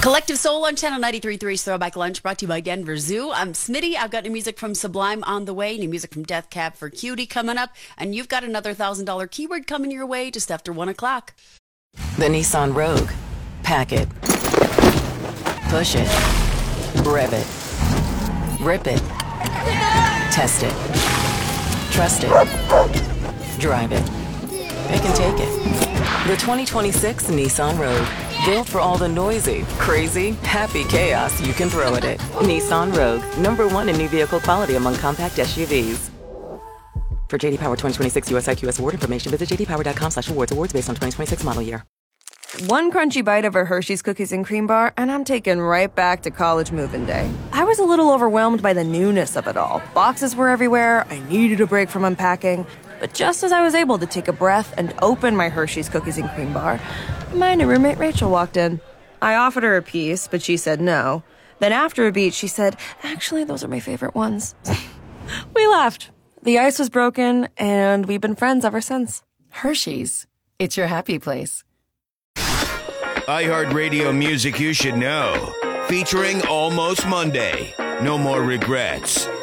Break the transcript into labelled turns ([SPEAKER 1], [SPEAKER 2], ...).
[SPEAKER 1] Collective Soul on Channel 93.3's Throwback Lunch, brought to you by Denver Zoo. I'm Smitty. I've got new music from Sublime on the way, new music from Death Cab for Cutie coming up, and you've got another $1,000 keyword coming your way just after 1 o'clock.
[SPEAKER 2] The Nissan Rogue. Pack it. Push it. Rev it. Rip it. Test it. Trust it. Drive it. Pick and take it. The 2026 Nissan Rogue. Built for all the noisy, crazy, happy chaos you can throw at it. Nissan Rogue. #1 in new vehicle quality among compact SUVs. For JD Power 2026 US IQS award information, visit jdpower.com/awards. Awards based on 2026 model year.
[SPEAKER 3] One crunchy bite of a Hershey's Cookies and Cream Bar, and I'm taken right back to college move-in day. I was a little overwhelmed by the newness of it all. Boxes were everywhere, I needed a break from unpacking. But just as I was able to take a breath and open my Hershey's Cookies and Cream Bar, my new roommate Rachel walked in. I offered her a piece, but she said no. Then after a beat, she said, "Actually, those are my favorite ones." We laughed. The ice was broken, and we've been friends ever since.
[SPEAKER 4] Hershey's. It's your happy place.
[SPEAKER 5] iHeartRadio music you should know. Featuring Almost Monday. No More Regrets.